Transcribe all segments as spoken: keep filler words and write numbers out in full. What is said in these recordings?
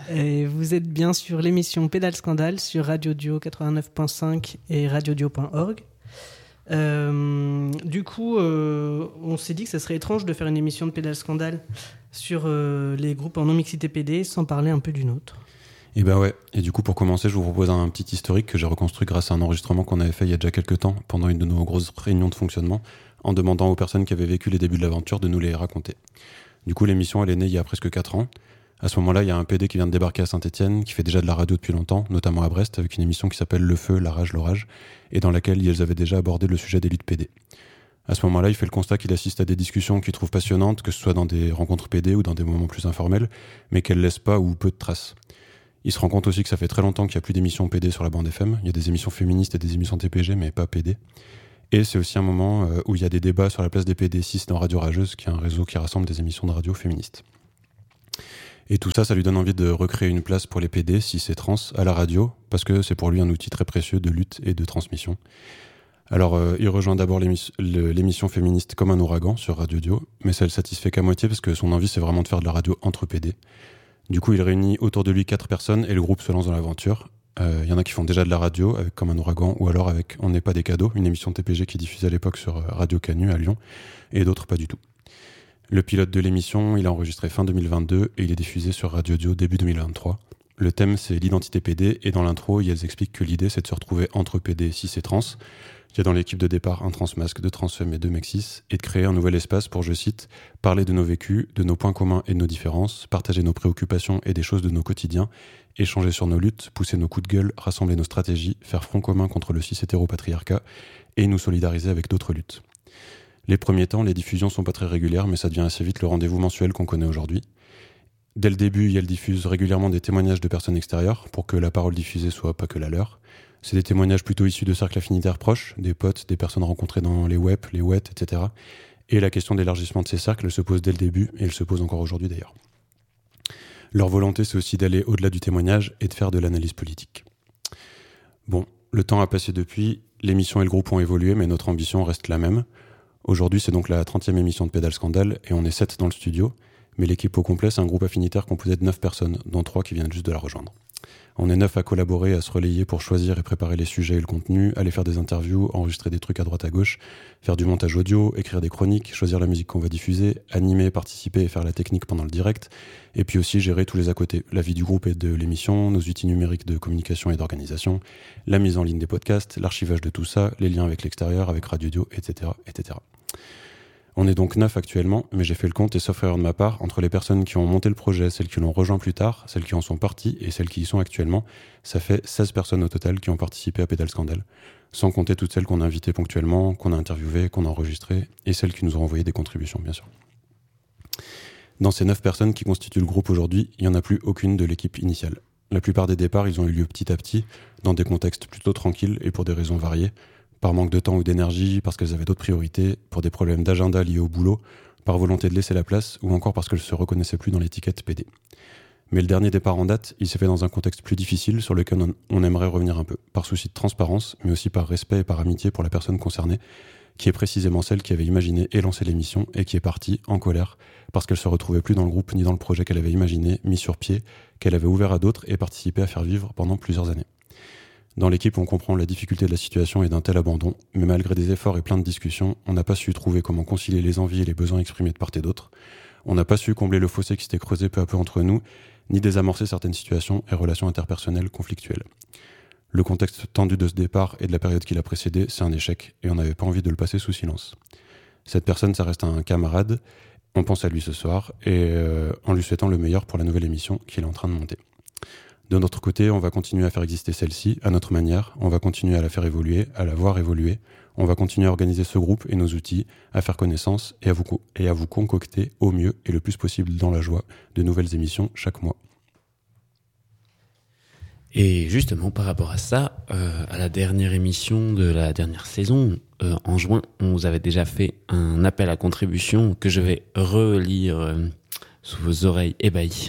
Et vous êtes bien sur l'émission Pédale Scandale sur Radio Dio quatre-vingt-neuf point cinq et radio dio point org. Euh, du coup, euh, on s'est dit que ça serait étrange de faire une émission de Pédale Scandale sur euh, les groupes en non-mixité P D sans parler un peu du nôtre. Et ben ouais, et du coup pour commencer je vous propose un petit historique que j'ai reconstruit grâce à un enregistrement qu'on avait fait il y a déjà quelques temps pendant une de nos grosses réunions de fonctionnement en demandant aux personnes qui avaient vécu les débuts de l'aventure de nous les raconter. Du coup l'émission elle est née il y a presque quatre ans. À ce moment-là il y a un P D qui vient de débarquer à Saint-Étienne qui fait déjà de la radio depuis longtemps, notamment à Brest avec une émission qui s'appelle Le Feu, la rage, l'orage et dans laquelle ils avaient déjà abordé le sujet des luttes P D. À ce moment-là il fait le constat qu'il assiste à des discussions qu'il trouve passionnantes, que ce soit dans des rencontres P D ou dans des moments plus informels, mais qu'elles laissent pas ou peu de traces. Il se rend compte aussi que ça fait très longtemps qu'il n'y a plus d'émissions P D sur la bande F M. Il y a des émissions féministes et des émissions T P G, mais pas P D. Et c'est aussi un moment où il y a des débats sur la place des P D six dans Radio Rageuse, qui est un réseau qui rassemble des émissions de radio féministes. Et tout ça, ça lui donne envie de recréer une place pour les P D, cis et trans, à la radio, parce que c'est pour lui un outil très précieux de lutte et de transmission. Alors, euh, il rejoint d'abord l'émission, l'émission féministe Comme un ouragan sur Radio Dio, mais ça le satisfait qu'à moitié, parce que son envie, c'est vraiment de faire de la radio entre P D. Du coup, il réunit autour de lui quatre personnes et le groupe se lance dans l'aventure. Il euh, y en a qui font déjà de la radio, avec Comme un ouragan, ou alors avec On n'est pas des cadeaux, une émission T P G qui diffusait à l'époque sur Radio Canu à Lyon, et d'autres pas du tout. Le pilote de l'émission, il est enregistré fin deux mille vingt-deux et il est diffusé sur Radio Dio début deux mille vingt-trois. Le thème, c'est l'identité P D, et dans l'intro, elles expliquent que l'idée, c'est de se retrouver entre P D, cis et trans. Il y a dans l'équipe de départ un transmasque, deux transfemmes et deux mexis, et de créer un nouvel espace pour, je cite, « parler de nos vécus, de nos points communs et de nos différences, partager nos préoccupations et des choses de nos quotidiens, échanger sur nos luttes, pousser nos coups de gueule, rassembler nos stratégies, faire front commun contre le cis-hétéropatriarcat et nous solidariser avec d'autres luttes. » Les premiers temps, les diffusions sont pas très régulières, mais ça devient assez vite le rendez-vous mensuel qu'on connaît aujourd'hui. Dès le début, elle diffuse régulièrement des témoignages de personnes extérieures pour que la parole diffusée soit pas que la leur. C'est des témoignages plutôt issus de cercles affinitaires proches, des potes, des personnes rencontrées dans les web, les wets, et cetera. Et la question d'élargissement de ces cercles se pose dès le début, et elle se pose encore aujourd'hui d'ailleurs. Leur volonté, c'est aussi d'aller au-delà du témoignage et de faire de l'analyse politique. Bon, le temps a passé depuis, l'émission et le groupe ont évolué, mais notre ambition reste la même. Aujourd'hui, c'est donc la trentième émission de Pédale Scandale, et on est sept dans le studio, mais l'équipe au complet, c'est un groupe affinitaire composé de neuf personnes, dont trois qui viennent juste de la rejoindre. On est neuf à collaborer, à se relayer pour choisir et préparer les sujets et le contenu, aller faire des interviews, enregistrer des trucs à droite à gauche, faire du montage audio, écrire des chroniques, choisir la musique qu'on va diffuser, animer, participer et faire la technique pendant le direct, et puis aussi gérer tous les à côté, la vie du groupe et de l'émission, nos outils numériques de communication et d'organisation, la mise en ligne des podcasts, l'archivage de tout ça, les liens avec l'extérieur, avec Radio Dio, et cetera, et cetera. On est donc neuf actuellement, mais j'ai fait le compte, et sauf erreur de ma part, entre les personnes qui ont monté le projet, celles qui l'ont rejoint plus tard, celles qui en sont parties et celles qui y sont actuellement, ça fait seize personnes au total qui ont participé à Pédale Scandale, sans compter toutes celles qu'on a invitées ponctuellement, qu'on a interviewées, qu'on a enregistrées, et celles qui nous ont envoyé des contributions, bien sûr. Dans ces neuf personnes qui constituent le groupe aujourd'hui, il n'y en a plus aucune de l'équipe initiale. La plupart des départs, ils ont eu lieu petit à petit, dans des contextes plutôt tranquilles et pour des raisons variées, par manque de temps ou d'énergie, parce qu'elles avaient d'autres priorités, pour des problèmes d'agenda liés au boulot, par volonté de laisser la place, ou encore parce qu'elles ne se reconnaissaient plus dans l'étiquette P D. Mais le dernier départ en date, il s'est fait dans un contexte plus difficile sur lequel on aimerait revenir un peu, par souci de transparence, mais aussi par respect et par amitié pour la personne concernée, qui est précisément celle qui avait imaginé et lancé l'émission, et qui est partie, en colère, parce qu'elle ne se retrouvait plus dans le groupe ni dans le projet qu'elle avait imaginé, mis sur pied, qu'elle avait ouvert à d'autres et participé à faire vivre pendant plusieurs années. Dans l'équipe, on comprend la difficulté de la situation et d'un tel abandon, mais malgré des efforts et plein de discussions, on n'a pas su trouver comment concilier les envies et les besoins exprimés de part et d'autre. On n'a pas su combler le fossé qui s'était creusé peu à peu entre nous, ni désamorcer certaines situations et relations interpersonnelles conflictuelles. Le contexte tendu de ce départ et de la période qui l'a précédé, c'est un échec, et on n'avait pas envie de le passer sous silence. Cette personne, ça reste un camarade, on pense à lui ce soir, et euh, en lui souhaitant le meilleur pour la nouvelle émission qu'il est en train de monter. De notre côté, on va continuer à faire exister celle-ci à notre manière, on va continuer à la faire évoluer, à la voir évoluer, on va continuer à organiser ce groupe et nos outils, à faire connaissance et à vous, co- et à vous concocter au mieux et le plus possible dans la joie de nouvelles émissions chaque mois. Et justement, par rapport à ça, euh, à la dernière émission de la dernière saison, euh, en juin, on vous avait déjà fait un appel à contribution que je vais relire euh, sous vos oreilles ébahies.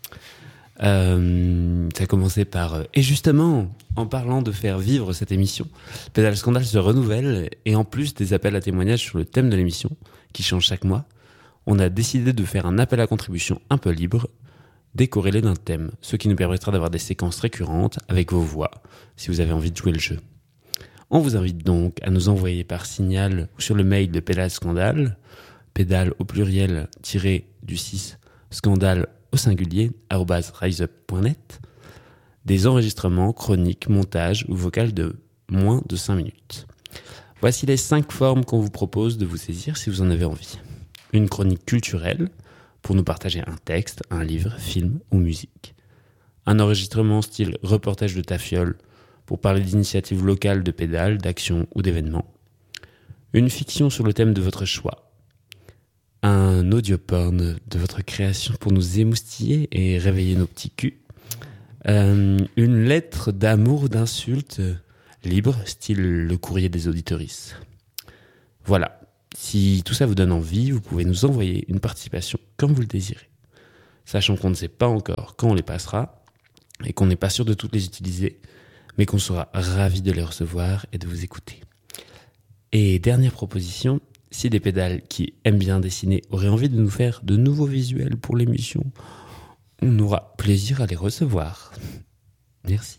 Euh, ça a commencé par euh, et justement, en parlant de faire vivre cette émission, Pédale Scandale se renouvelle, et en plus des appels à témoignages sur le thème de l'émission qui change chaque mois, on a décidé de faire un appel à contribution un peu libre, décorrélés d'un thème, ce qui nous permettra d'avoir des séquences récurrentes avec vos voix, si vous avez envie de jouer le jeu. On vous invite donc à nous envoyer par signal ou sur le mail de Pédale Scandale, pédale au pluriel tiré du six, scandale au singulier, arobase riseup point net, des enregistrements, chroniques, montages ou vocales de moins de cinq minutes. Voici les cinq formes qu'on vous propose de vous saisir si vous en avez envie. Une chronique culturelle, pour nous partager un texte, un livre, film ou musique. Un enregistrement style reportage de ta fiole, pour parler d'initiatives locales de pédales, d'actions ou d'événements. Une fiction sur le thème de votre choix. Un audioporn de votre création pour nous émoustiller et réveiller nos petits culs. Euh, une lettre d'amour ou d'insulte libre, style le courrier des auditorices. Voilà. Si tout ça vous donne envie, vous pouvez nous envoyer une participation comme vous le désirez. Sachant qu'on ne sait pas encore quand on les passera et qu'on n'est pas sûr de toutes les utiliser, mais qu'on sera ravis de les recevoir et de vous écouter. Et dernière proposition, si des pédales qui aiment bien dessiner auraient envie de nous faire de nouveaux visuels pour l'émission, on aura plaisir à les recevoir. Merci.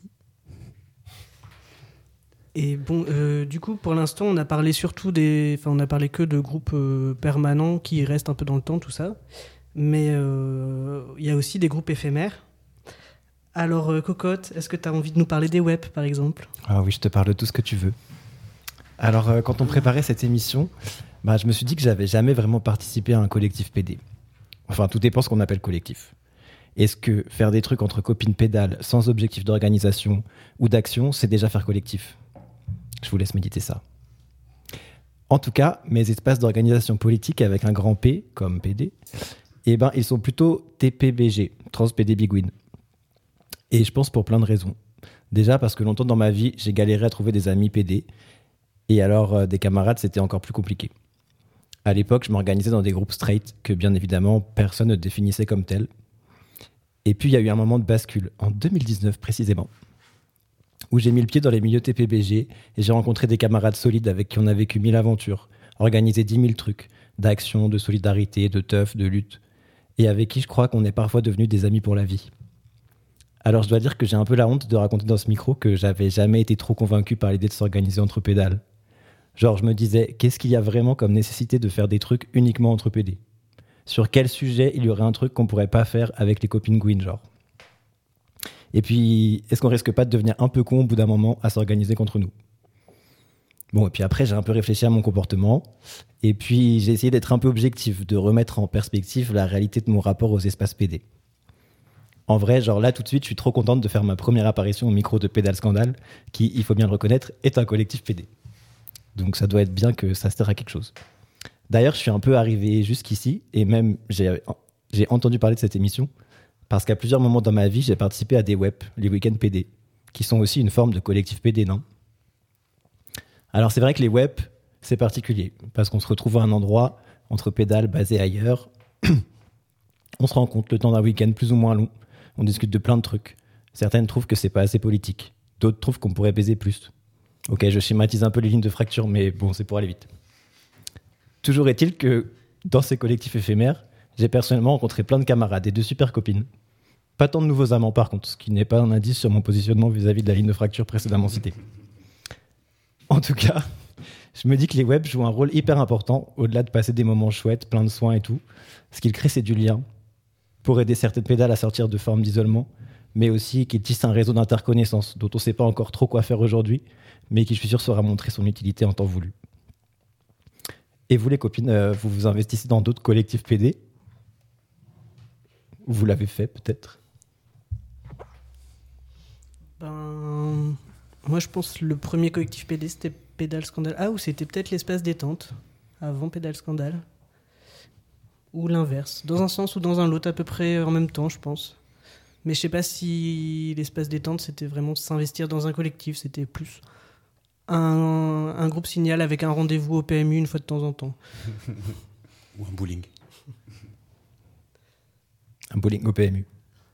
Et bon, euh, du coup, pour l'instant, on a parlé surtout des, enfin, on a parlé que de groupes euh, permanents qui restent un peu dans le temps, tout ça. Mais il euh, y a aussi des groupes éphémères. Alors, euh, Cocotte, est-ce que tu as envie de nous parler des webs, par exemple ? Ah oui, je te parle de tout ce que tu veux. Alors, euh, quand on préparait cette émission, bah, je me suis dit que j'avais jamais vraiment participé à un collectif P D. Enfin, tout dépend ce qu'on appelle collectif. Est-ce que faire des trucs entre copines pédales sans objectif d'organisation ou d'action, c'est déjà faire collectif ? Je vous laisse méditer ça. En tout cas, mes espaces d'organisation politique avec un grand P, comme P D, eh ben, ils sont plutôt T P B G, Trans P D Big Win. Et je pense pour plein de raisons. Déjà parce que longtemps dans ma vie, j'ai galéré à trouver des amis P D. Et alors, euh, des camarades, c'était encore plus compliqué. À l'époque, je m'organisais dans des groupes straight que, bien évidemment, personne ne définissait comme tels. Et puis, il y a eu un moment de bascule, en deux mille dix-neuf précisément, où j'ai mis le pied dans les milieux T P B G et j'ai rencontré des camarades solides avec qui on a vécu mille aventures, organisé dix mille trucs, d'action, de solidarité, de teuf, de lutte, et avec qui je crois qu'on est parfois devenus des amis pour la vie. Alors je dois dire que j'ai un peu la honte de raconter dans ce micro que j'avais jamais été trop convaincu par l'idée de s'organiser entre pédales. Genre je me disais, qu'est-ce qu'il y a vraiment comme nécessité de faire des trucs uniquement entre P D ? Sur quel sujet il y aurait un truc qu'on pourrait pas faire avec les copines Gwyn, genre ? Et puis, est-ce qu'on risque pas de devenir un peu con au bout d'un moment à s'organiser contre nous ? Bon, et puis après, j'ai un peu réfléchi à mon comportement. Et puis, j'ai essayé d'être un peu objectif, de remettre en perspective la réalité de mon rapport aux espaces P D. En vrai, genre là, tout de suite, je suis trop contente de faire ma première apparition au micro de Pédale Scandale, qui, il faut bien le reconnaître, est un collectif P D. Donc ça doit être bien que ça sert à quelque chose. D'ailleurs, je suis un peu arrivé jusqu'ici, et même j'ai, j'ai entendu parler de cette émission, parce qu'à plusieurs moments dans ma vie, j'ai participé à des web, les week-ends P D, qui sont aussi une forme de collectif P D, non ? Alors c'est vrai que les web, c'est particulier, parce qu'on se retrouve à un endroit, entre pédales basées ailleurs, on se rencontre le temps d'un week-end plus ou moins long, on discute de plein de trucs. Certaines trouvent que c'est pas assez politique, d'autres trouvent qu'on pourrait baiser plus. Ok, je schématise un peu les lignes de fracture, mais bon, c'est pour aller vite. Toujours est-il que, dans ces collectifs éphémères, j'ai personnellement rencontré plein de camarades et de super copines. Pas tant de nouveaux amants par contre, ce qui n'est pas un indice sur mon positionnement vis-à-vis de la ligne de fracture précédemment citée. En tout cas, je me dis que les webs jouent un rôle hyper important, au-delà de passer des moments chouettes, plein de soins et tout. Ce qu'ils créent, c'est du lien, pour aider certaines pédales à sortir de formes d'isolement, mais aussi qu'ils tissent un réseau d'interconnaissance, dont on ne sait pas encore trop quoi faire aujourd'hui, mais qui, je suis sûr, saura montrer son utilité en temps voulu. Et vous, les copines, euh, vous vous investissez dans d'autres collectifs P D ? Vous l'avez fait, peut-être ? Ben, moi, je pense que le premier collectif P D, c'était Pédale Scandale. Ah, ou c'était peut-être l'espace détente, avant Pédale Scandale. Ou l'inverse. Dans un sens ou dans un autre, à peu près en même temps, je pense. Mais je sais pas si l'espace détente, c'était vraiment s'investir dans un collectif. C'était plus un, un groupe signal avec un rendez-vous au P M U une fois de temps en temps. Ou un bowling. Un bowling au P M U.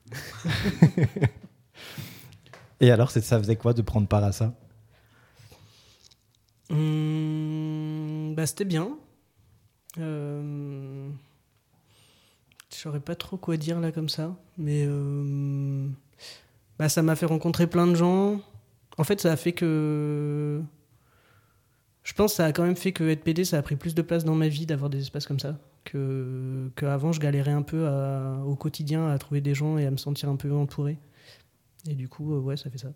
Et alors, ça faisait quoi de prendre part à ça ? Hum, bah, c'était bien. Euh... Je Je saurais pas trop quoi dire là comme ça, mais euh, bah, ça m'a fait rencontrer plein de gens. En fait, ça a fait que... Je pense que ça a quand même fait que être P D, ça a pris plus de place dans ma vie d'avoir des espaces comme ça. Que, qu'avant, je galérais un peu à, au quotidien à trouver des gens et à me sentir un peu entouré. Et du coup, euh, ouais, ça fait ça.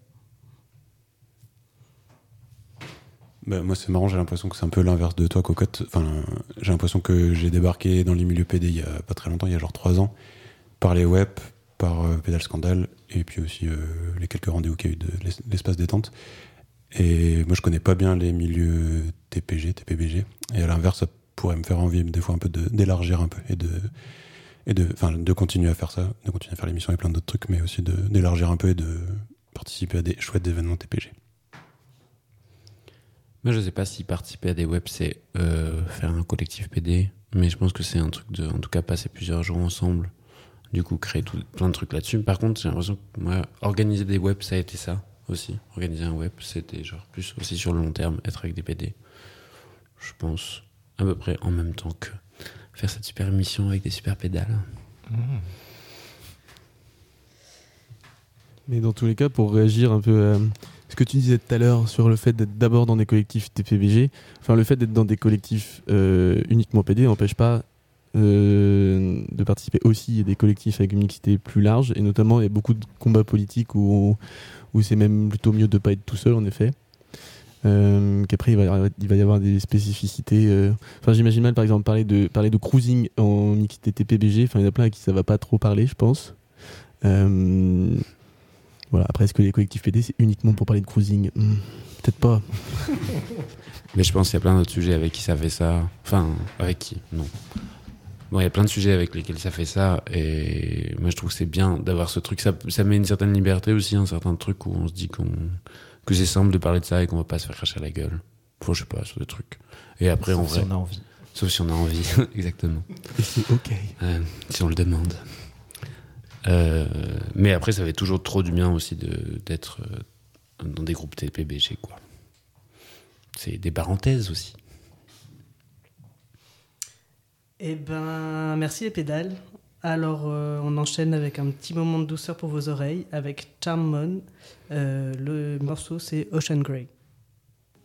Bah, moi, c'est marrant, j'ai l'impression que c'est un peu l'inverse de toi, Cocotte. Enfin, j'ai l'impression que j'ai débarqué dans les milieux P D il y a pas très longtemps, il y a genre trois ans, par les web, par euh, Pédale Scandale, et puis aussi euh, les quelques rendez-vous qu'il y a eu de l'es- l'espace détente. Et moi, je connais pas bien les milieux T P G, T P B G. Et à l'inverse, ça pourrait me faire envie, des fois, un peu de, d'élargir un peu et de, et de, enfin, de continuer à faire ça, de continuer à faire l'émission et plein d'autres trucs, mais aussi de, d'élargir un peu et de participer à des chouettes événements T P G. Moi, je sais pas si participer à des webs, c'est euh, faire un collectif P D, mais je pense que c'est un truc de, en tout cas, passer plusieurs jours ensemble, du coup, créer tout, plein de trucs là-dessus. Par contre, j'ai l'impression que moi, organiser des webs, ça a été ça aussi. Organiser un web, c'était genre plus aussi sur le long terme, être avec des P D. Je pense à peu près en même temps que faire cette super émission avec des super pédales. Mmh. Mais dans tous les cas, pour réagir un peu à ce que tu disais tout à l'heure sur le fait d'être d'abord dans des collectifs T P B G, enfin le fait d'être dans des collectifs euh, uniquement P D n'empêche pas euh, de participer aussi à des collectifs avec une mixité plus large, et notamment il y a beaucoup de combats politiques où, où c'est même plutôt mieux de ne pas être tout seul en effet. Euh, qu'après il va, y avoir, il va y avoir des spécificités. Euh... Enfin, j'imagine mal par exemple parler de, parler de cruising en mixité T P B G, enfin il y en a plein à qui ça va pas trop parler, je pense. Euh... Voilà. Après, est-ce que les collectifs P D c'est uniquement pour parler de cruising? hmm, Peut-être pas. Mais je pense qu'il y a plein d'autres sujets avec qui ça fait ça. Enfin, avec qui? Non. Bon, il y a plein de sujets avec lesquels ça fait ça, et moi je trouve que c'est bien d'avoir ce truc. Ça, ça met une certaine liberté aussi, un certain truc où on se dit qu'on, que c'est simple de parler de ça et qu'on va pas se faire cracher à la gueule. Faut, je sais pas, sur des trucs. Et après, Sauf en vrai. si on a envie. Sauf si on a envie, exactement. Et c'est ok. Euh, si on le demande. Euh, mais après, ça fait toujours trop du bien aussi de, d'être euh, dans des groupes T P B G, quoi. C'est des parenthèses aussi. Eh ben, merci les pédales. Alors, euh, on enchaîne avec un petit moment de douceur pour vos oreilles avec Charm Mon. Euh, le morceau, c'est Ocean Grey.